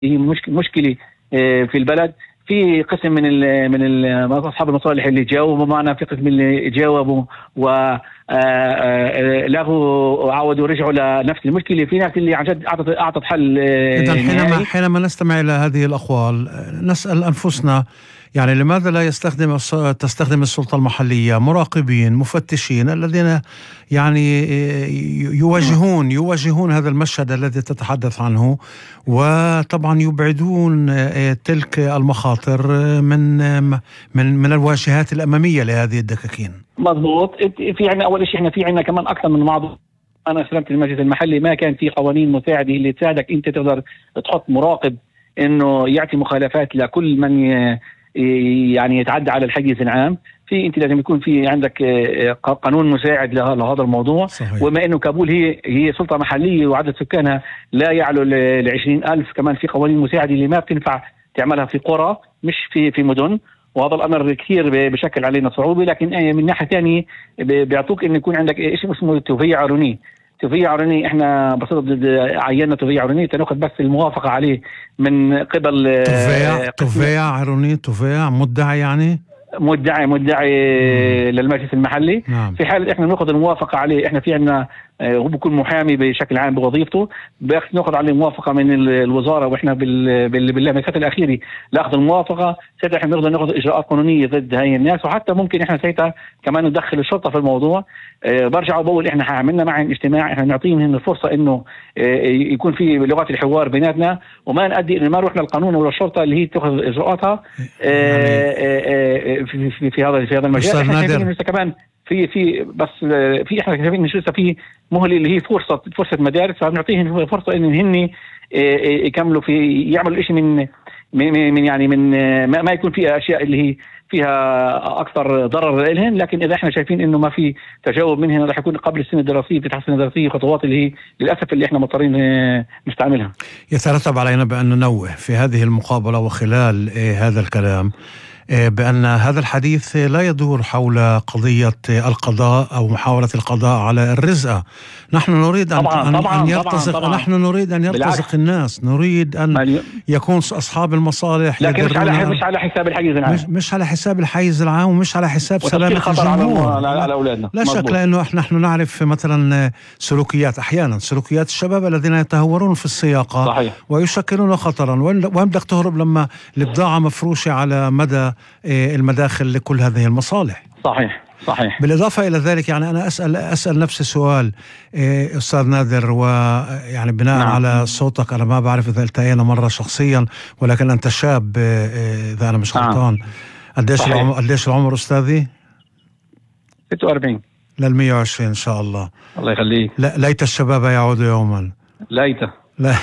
هي مشكلة في البلد. في قسم من أصحاب المصالح اللي جاوبوا معنا، في قسم اللي جاوبوا لغوا وعودوا ورجعوا لنفس المشكلة، في ناس اللي عن جد أعطت حل. إذن حينما نستمع إلى هذه الأقوال نسأل أنفسنا، يعني لماذا لا تستخدم السلطة المحلية مراقبين مفتشين الذين يعني يواجهون هذا المشهد الذي تتحدث عنه، وطبعا يبعدون تلك المخاطر من الواجهات الأمامية لهذه الدكاكين. مضبوط. في عنا أول شيء، إحنا في عنا كمان أكثر من موضوع. أنا استلمت المجلس المحلي ما كان في قوانين مساعدة اللي تساعدك أنت تقدر تحط مراقب إنه يعطي مخالفات لكل من يعني يتعدى على الحيز العام. في انت لازم يكون في عندك قانون مساعد لهذا الموضوع. صحيح. وما انه كابول هي سلطه محليه وعدد سكانها لا يعلو ل 20,000، كمان في قوانين مساعده اللي ما بتنفع تعملها في قرى مش في مدن، وهذا الامر كثير بشكل علينا صعوبه. لكن من ناحيه ثانيه بيعطوك انه يكون عندك شيء اسمه توفيه عرونيه. توفيه عرونيه احنا بصدد عينا توفيه عرونيه تناخذ بس الموافقه عليه من قبل توفيه عرونيه، توفيه مدعي، يعني مدعي للمجلس المحلي. نعم. في حال احنا ناخذ الموافقه عليه، احنا في عندنا هو بيكون محامي بشكل عام بوظيفته، ناخذ عليه موافقه من الوزاره، واحنا باللمسات الاخيره لاخذ الموافقه. ساعتها احنا بنقدر ناخذ اجراءات قانونيه ضد هاي الناس، وحتى ممكن احنا ساعتها كمان ندخل الشرطه في الموضوع. برجع وبقول احنا عملنا معهم اجتماع، احنا نعطيهم الفرصه انه يكون في لغه الحوار بيناتنا، وما نؤدي انه ما نروح للقانون ولا الشرطه اللي هي تاخذ اجراءاتها في هذا المجال. احنا كمان في بس في احنا شايفين لسه في مهله اللي هي فرصه مدارس، فبنعطيهم فرصه ان هن يكملوا في يعملوا شيء من يعني من ما يكون فيها اشياء اللي هي فيها اكثر ضرر لهم. لكن اذا احنا شايفين انه ما في تجاوب منهم راح يكون قبل السنه الدراسيه، بتتحسن السنه الدراسيه خطوات اللي هي للاسف اللي احنا مضطرين نستعملها. يترتب علينا بان ننوه في هذه المقابله وخلال هذا الكلام بأن هذا الحديث لا يدور حول قضية القضاء أو محاولة القضاء على الرزقة. نحن نريد أن يرتزق، نحن نريد أن يرتزق الناس، نريد أن يكون أصحاب المصالح، لكن مش على حساب الحيز العام، مش على حساب الحيز العام، ومش على حساب سلامة الجمهور. على أولادنا. لا شك، لأنه نحن نعرف مثلا أحيانا سلوكيات الشباب الذين يتهورون في السياقة. صحيح. ويشكلون خطرا، وين بدك تهرب لما البضاعة مفروشة على مدى المداخل لكل هذه المصالح. صحيح. بالإضافة إلى ذلك، يعني أنا أسأل نفس السؤال أستاذ نادر، ويعني بناء نعم. على صوتك، أنا ما بعرف إذا التقينا مرة شخصيا، ولكن أنت شاب إذا أنا مش غلطان. نعم. قديش العمر أستاذي؟ 46 لل120 إن شاء الله. الله يخليك. ليت الشباب يعود يوما. ليته. لا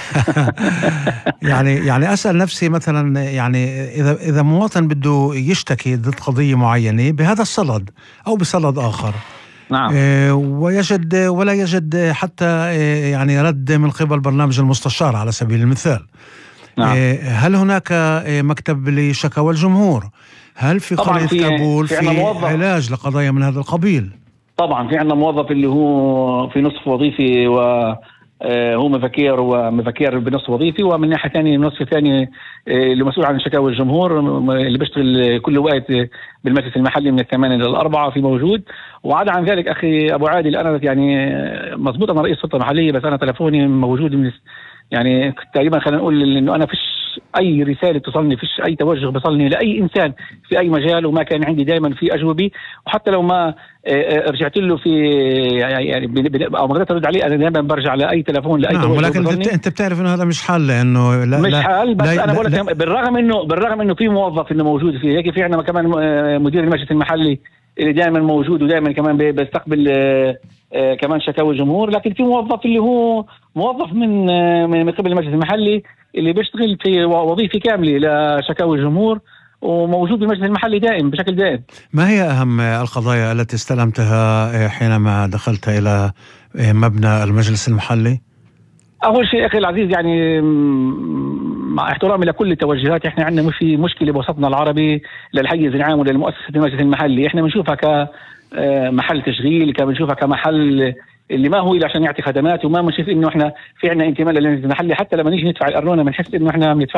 يعني أسأل نفسي مثلا، يعني إذا مواطن بده يشتكي ضد قضية معينة بهذا الصدد أو بصدد آخر، نعم. ولا يجد حتى يعني رد من قبل برنامج المستشار على سبيل المثال. نعم. هل هناك مكتب لشكاوى الجمهور؟ هل في قرية كابول في علاج لقضايا من هذا القبيل؟ طبعا في عندنا موظف اللي هو في نصف وظيفي، هو مفكر بنصف وظيفي، ومن ناحية ثانية نصف ثاني اللي مسؤول عن شكاوى الجمهور، اللي بيشتغل كل وقت بالمجلس المحلي من 8 إلى 4 في موجود. وعدا عن ذلك أخي أبو عادل، أنا يعني مضبوط أنا رئيس السلطة المحلية، بس أنا تلفوني موجود من يعني تقريبا خلينا نقول إنه أنا فيش أي رسالة تصلني، فيش أي توجه بصلني لأي إنسان في أي مجال، وما كان عندي دائما في أجوبة. وحتى لو ما رجعت له في يعني أو ما قدرت أرد عليه، أنا دائما برجع لأي تلفون لأي توجه. ولكن أنت بتعرف إنه هذا مش حل، لأنه مش حل. بس أنا بقول لك بالرغم إنه في موظف إنه موجود فيه هيك، في عندنا كمان مدير المجلس المحلي اللي دائما موجود ودائما كمان بيستقبل كمان شكاوى الجمهور. لكن في موظف اللي هو موظف من قبل المجلس المحلي اللي بيشتغل في وظيفة كاملة لشكاوى الجمهور، وموجود بالمجلس المحلي دائم بشكل دائم. ما هي أهم القضايا التي استلمتها حينما دخلت إلى مبنى المجلس المحلي؟ أول شيء أخي العزيز، يعني مع احترامي لكل التوجهات، إحنا عندنا مش في مشكلة بوسطنا العربي للحيز العام وللمؤسسة المجلس المحلي. إحنا بنشوفها كمحل تشغيل، بنشوفها كمحل اللي ما هو إلا عشان يعطي خدمات، وما بنشوف انه احنا في عنا انتماء للجنس المحلي. حتى لما نيجي ندفع الارنونه بنحس انه احنا بندفع